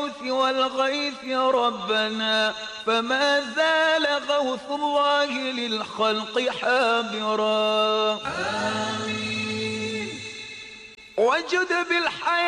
بالغوث والغيث ربنا، فما زال غوث الله للخلق حابرا. آمين. وجد بالحياة